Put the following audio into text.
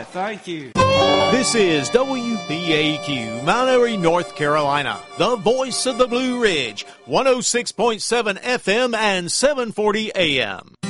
right, thank you. This is WPAQ, Mount Airy, North Carolina, the voice of the Blue Ridge, 106.7 FM and 740 AM.